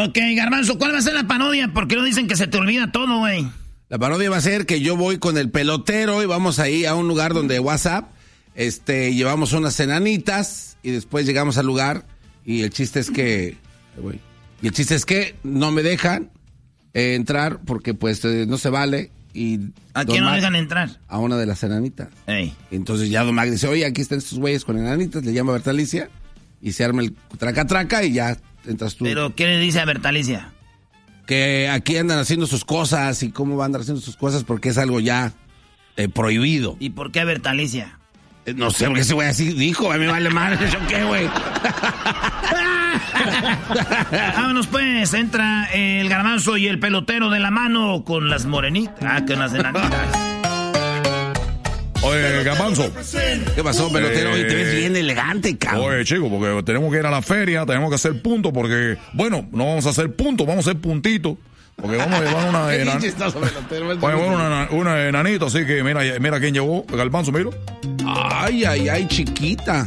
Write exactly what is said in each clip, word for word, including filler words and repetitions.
Ok, Garbanzo, ¿cuál va a ser la parodia? Porque no dicen que se te olvida todo, güey. La parodia va a ser que yo voy con el pelotero y vamos ahí a un lugar donde WhatsApp, este, llevamos unas enanitas y después llegamos al lugar y el chiste es que, güey, y el chiste es que no me dejan eh, entrar porque pues eh, no se vale. Y ¿a quién no me dejan entrar? A una de las enanitas. Ey. Entonces ya Don Mac dice, oye, aquí están estos güeyes con enanitas, le llama a Bertalicia y se arma el traca-traca y ya entras tú. ¿Pero qué le dice a Bertalicia? Que aquí andan haciendo sus cosas y cómo van a andar haciendo sus cosas porque es algo ya eh, prohibido. ¿Y por qué Bertalicia? Eh, no sé, porque ese güey así dijo, a mí me vale mal, ¿yo qué, güey? Vámonos pues, entra el Garbanzo y el pelotero de la mano con las morenitas, ah, con las enanitas. Oye, Garbanzo. ¿Qué pasó, pelotero? Eh, Hoy te ves bien elegante, cabrón. Oye, chico, porque tenemos que ir a la feria, tenemos que hacer puntos, porque, bueno, no vamos a hacer puntos, vamos a hacer puntitos. Porque vamos a llevar una enanita. una, una enanita, así que mira, mira quién llegó, el Garbanzo, mira. Ay, ay, ay, chiquita.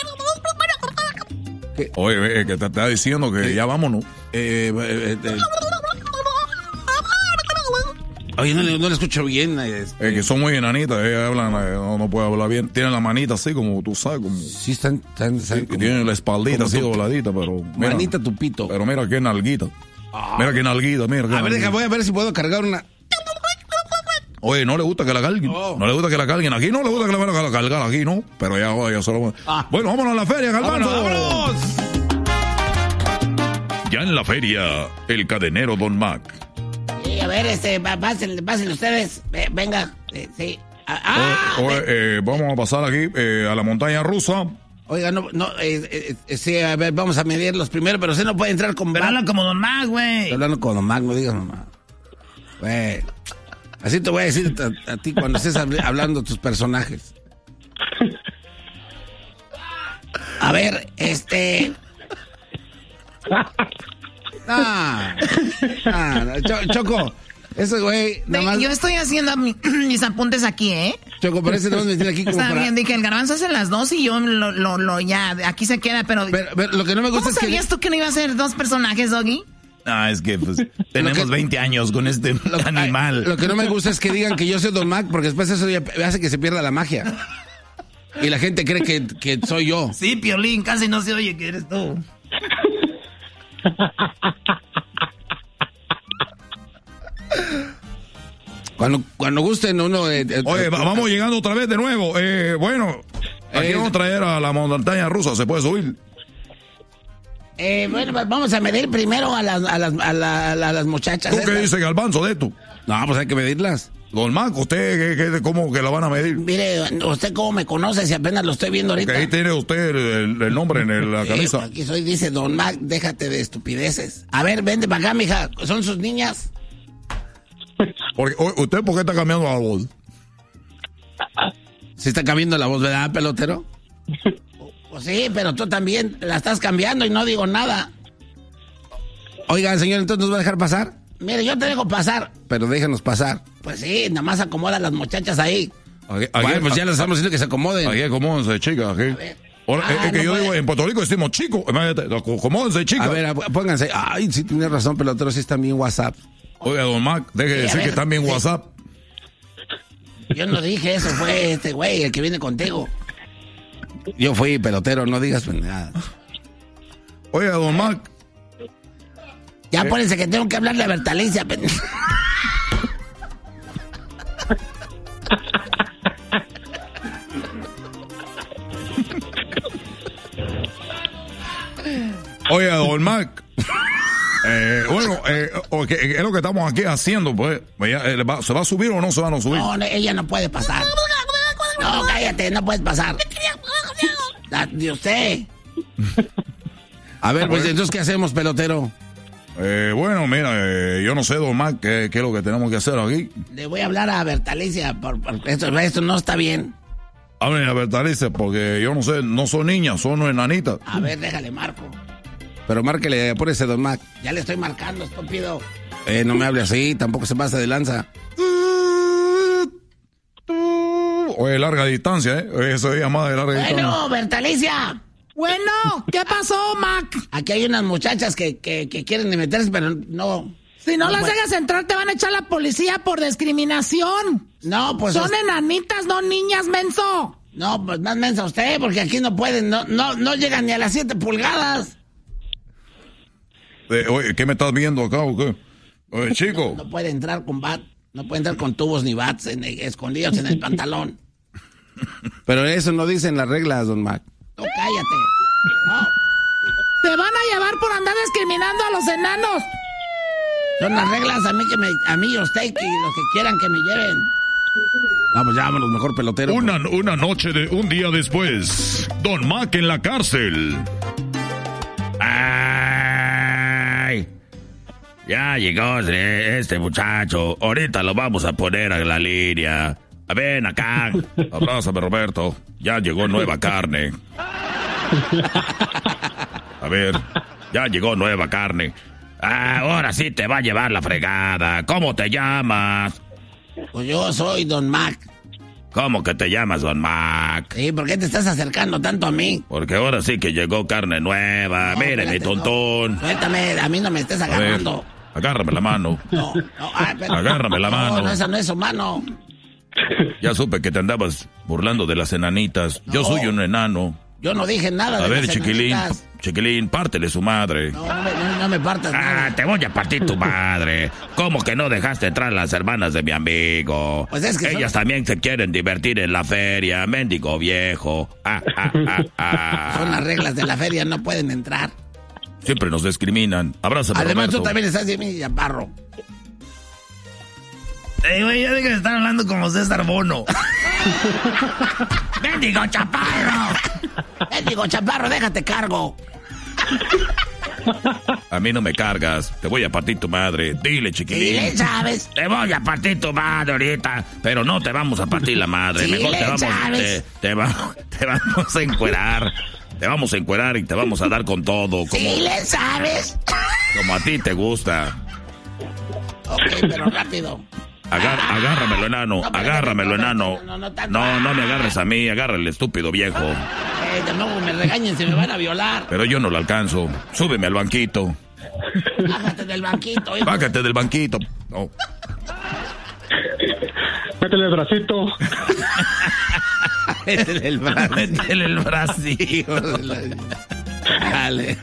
¿Qué? Oye, eh, que te está diciendo que ¿Qué? Ya vámonos. Eh, eh, eh, Oye, no, no le escucho bien. Es eh, que son muy enanitas, ellas hablan, eh, no, no puede hablar bien. Tienen la manita así como tú sabes. Como, sí, están. están, están sí, como, tienen la espaldita así dobladita, pero. Mira, manita tupito. Pero mira qué nalguita. Ah. Mira qué nalguita, mira. Qué a ver, nalguita. deja, voy a ver si puedo cargar una. Oye, no le gusta que la carguen. Oh. No le gusta que la carguen. Aquí no le gusta que la vayan a cargar, aquí no. Pero ya, ya solo. Ah. Bueno, vámonos a la feria, Garbanzo. ¡Vámonos, vámonos! Ya en la feria, el cadenero Don Mac. Sí, a ver, este, pásenle, pásenle ustedes. Venga, eh, sí. Ah, oye, oye, eh, vamos a pasar aquí eh, a la montaña rusa. Oiga, no, no, eh, eh, sí, a ver, vamos a medirlos primero, pero usted no puede entrar con... Pero habla como Don Mac, güey. Estoy hablando como Don Mac, no digas mamá. Güey, así te voy a decir a, a ti cuando estés hablando de tus personajes. A ver, este... Ah, ah, Choco, ese güey... Ve, más... Yo estoy haciendo mi, mis apuntes aquí, ¿eh? Choco, parece que no me tiene aquí como Está para... bien, dije, el Garbanzo hace las dos y yo lo, lo, lo ya, aquí se queda, pero... Pero, pero lo que no me gusta ¿Cómo es que... sabías tú que no iba a ser dos personajes, Doggy? Ah, es que pues tenemos que, veinte años con este lo, animal. Lo que no me gusta es que digan que yo soy Don Mac, porque después eso ya hace que se pierda la magia. Y la gente cree que, que soy yo. Sí, Piolín, casi no se oye que eres tú. Cuando, cuando gusten uno... Eh, eh, Oye, eh, vamos llegando otra vez de nuevo. Eh, bueno, aquí eh, vamos a traer a la montaña rusa. ¿Se puede subir? Eh, bueno, vamos a medir primero a las, a las, a la, a las muchachas. ¿Tú qué dices, Garbanzo, de esto? No, pues hay que medirlas. Don Mac, ¿usted qué, qué, cómo que la van a medir? Mire, ¿usted cómo me conoce si apenas lo estoy viendo ahorita? Porque ahí tiene usted el, el nombre en el, la camisa. Eh, aquí soy, dice Don Mac, déjate de estupideces. A ver, vente para acá, mija. ¿Son sus niñas? Porque, ¿usted por qué está cambiando la voz? ¿Se está cambiando la voz, verdad, pelotero? Pues sí, pero tú también la estás cambiando y no digo nada. Oiga, señor, ¿entonces nos va a dejar pasar? Mire, yo te dejo pasar. Pero déjenos pasar. Pues sí, nada más acomoda a las muchachas ahí. Aquí, aquí, bueno, pues ya les estamos diciendo que se acomoden. Aquí acomódense, chicas, aquí. Ahora, ah, es que no yo puede. digo, en Puerto Rico decimos chicos, acomódense, chicas. A ver, pónganse. Ay, sí, tienes razón, pelotero, sí están bien WhatsApp. Oiga, Don Mac, deje de sí, decir ver, que están bien sí. WhatsApp. Yo no dije eso, fue este güey, el que viene contigo. Yo fui pelotero, no digas pues nada. Oiga, Don Mac. Ya eh. Pónganse que tengo que hablarle a Bertalicia. Oiga, Don Mac. Eh, bueno, eh, okay, es lo que estamos aquí haciendo, pues. ¿Se va a subir o no se va a subir? No, ella no puede pasar. No, cállate, no puedes pasar. De usted. A ver, pues, entonces, ¿qué hacemos, pelotero? Eh, bueno, mira, eh, yo no sé, Don Mac, ¿qué, qué es lo que tenemos que hacer aquí? Le voy a hablar a Bertalicia, por, por esto, esto no está bien. Hablen a Bertalicia, porque yo no sé, no son niñas, son enanitas. A ver, déjale marco. Pero márquele, apúrese, Don Mac. Ya le estoy marcando, estúpido. Eh, no me hable así, tampoco se pasa de lanza. Oye, larga distancia, ¿eh? Eso es llamada de larga bueno, distancia. Bueno, Bertalicia. Bueno, ¿qué pasó, Mac? Aquí hay unas muchachas que, que, que quieren meterse, pero no... Si no, no las puede. dejas entrar, te van a echar la policía por discriminación. No, pues... Son es... enanitas, no niñas, menso. No, pues más mensa usted, porque aquí no pueden, no, no, no llegan ni a las siete pulgadas. Eh, oye, ¿qué me estás viendo acá o qué? Oye, chico. No, no puede entrar con bat, no puede entrar con tubos ni bats en, escondidos en el pantalón. Pero eso no dicen las reglas, don Mac. No, cállate. No. Te van a llevar por andar discriminando a los enanos. Son las reglas a mí que me, a mí y a usted y los que quieran que me lleven. Vamos, ya vámonos, mejor pelotero. Una, una noche de un día después, Don Mac en la cárcel. Ay, ya llegó este muchacho. Ahorita lo vamos a poner a la línea. Ven acá. Abrázame, Roberto. Ya llegó nueva carne. A ver, ya llegó nueva carne. Ahora sí te va a llevar la fregada. ¿Cómo te llamas? Pues yo soy Don Mac. ¿Cómo que te llamas, Don Mac? Sí, ¿por qué te estás acercando tanto a mí? Porque ahora sí que llegó carne nueva. No, Mire, mi tontón. No. Suéltame, a mí no me estés agarrando. A ver, agárrame la mano. No, no, ah, pero, agárrame la mano. No, no, esa no es su mano. Ya supe que te andabas burlando de las enanitas. No. Yo soy un enano. Yo no dije nada A de ver, las chiquilín, enanitas. chiquilín, pártele su madre. No, no me, no, no me partas Ah, nada. te voy a partir tu madre. ¿Cómo que no dejaste entrar a las hermanas de mi amigo? Pues es que ellas son... también se quieren divertir en la feria, mendigo viejo. Ah, ah, ah, ah. Son las reglas de la feria, no pueden entrar. Siempre nos discriminan. Abrázame, Además, Roberto. tú también estás de mí, chaparro. Ey, güey, ya de que me están hablando como César Bono. ¡Mendigo chaparro! ¡Mendigo chaparro, déjate cargo! A mí no me cargas. Te voy a partir tu madre. Dile, chiquilín. Sí, sabes. Te voy a partir tu madre ahorita, pero no te vamos a partir la madre. Sí, Mejor te le vamos, sabes. te, te, va- te vamos a encuerar. Te vamos a encuerar y te vamos a dar con todo. Como, Sí, le sabes. como a ti te gusta. Ok, pero rápido. Agar, agárramelo, enano, No, pero- agárramelo, no, no, enano. no, no, no, tanto. No, no me agarres a mí, agárrale, estúpido viejo. Eh, de nuevo me regañen, se me van a violar. Pero yo no lo alcanzo. Súbeme al banquito. Bájate del banquito, hijo. Bájate del banquito. No. Métele el bracito. Métele el brazo. Métele el bracito. Dale.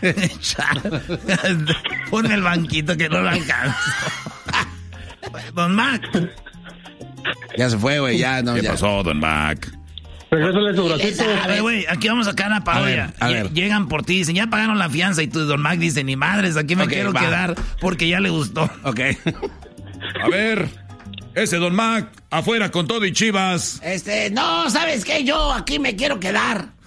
Pon el banquito que no lo alcanzo. Don Mac. Ya se fue, güey, ya, no, ¿Qué ya. pasó, Don Mac? Regrésale su Sí, le bracito. sabes. Ay, güey, aquí vamos a sacar una parodia. A ver, a Lle- ver. Llegan por ti, dicen, ya pagaron la fianza. Y tú, Don Mac, dice, ni madres, aquí me Ok, quiero va. quedar porque ya le gustó. Ok. A ver, ese Don Mac, afuera con todo y chivas. Este, no, ¿sabes qué? Yo aquí me quiero quedar.